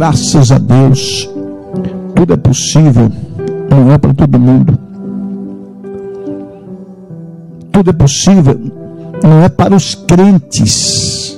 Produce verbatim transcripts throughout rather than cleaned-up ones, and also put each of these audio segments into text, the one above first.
graças a Deus, tudo é possível, não é para todo mundo. Tudo é possível, não é para os crentes.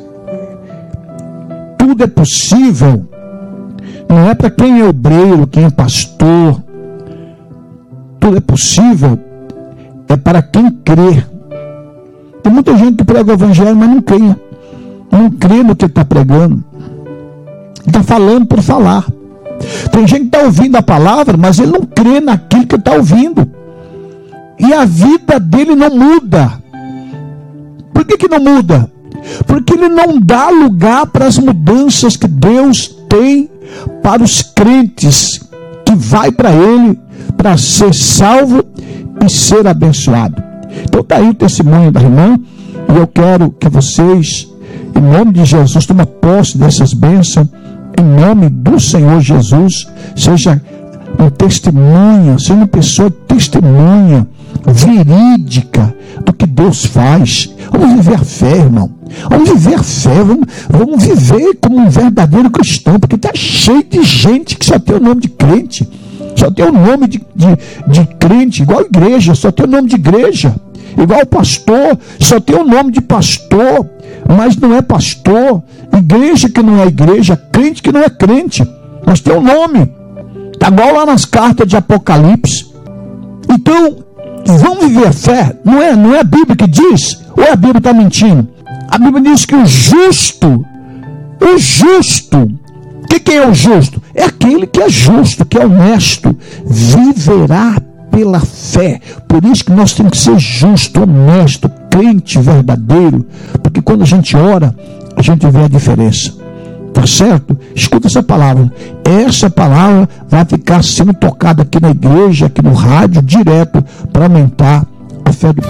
Tudo é possível, não é para quem é obreiro, quem é pastor. Tudo é possível, é para quem crê. Tem muita gente que prega o evangelho, mas não crê. Não crê no que está pregando. Está falando por falar. Tem gente que está ouvindo a palavra, mas ele não crê naquilo que está ouvindo. E a vida dele não muda. Por que que não muda? Porque ele não dá lugar para as mudanças que Deus tem para os crentes, que vai para ele para ser salvo e ser abençoado. Então está aí o testemunho da irmã, e eu quero que vocês, em nome de Jesus, tomem posse dessas bênçãos, em nome do Senhor Jesus. Seja um testemunha, seja uma pessoa testemunha, verídica do que Deus faz. Vamos viver a fé, irmão. Vamos viver a fé, vamos, vamos viver como um verdadeiro cristão, porque está cheio de gente que só tem o nome de crente, só tem o nome de, de, de crente, igual igreja, só tem o nome de igreja, igual pastor, só tem o nome de pastor, mas não é pastor, igreja que não é igreja, crente que não é crente, mas tem o nome, está igual lá nas cartas de Apocalipse. Então, vamos viver a fé, não é, não é a Bíblia que diz, ou a Bíblia está mentindo? A Bíblia diz que o justo, o justo, o que, que é o justo? É aquele que é justo, que é honesto, viverá pela fé. Por isso que nós temos que ser justo, honesto, crente verdadeiro, porque quando a gente ora, a gente vê a diferença. Tá certo? Escuta essa palavra. Essa palavra vai ficar sendo tocada aqui na igreja, aqui no rádio, direto, para aumentar a fé do